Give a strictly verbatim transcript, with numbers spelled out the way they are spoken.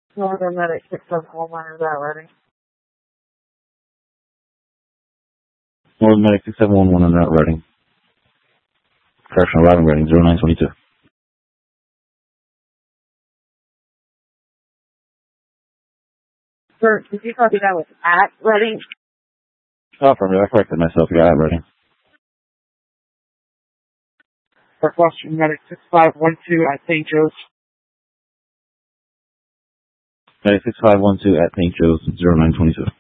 Northern Medic six seven one one, is that ready? Northern Medic six seven one one on route reading. Correctional routing reading zero nine two two. Sir, did you copy that with at ready? Oh, affirmative. I corrected myself. You got it ready. Northwestern Medic six five one two at Saint Joe's. Medic six five one two at Saint Joe's zero nine two two.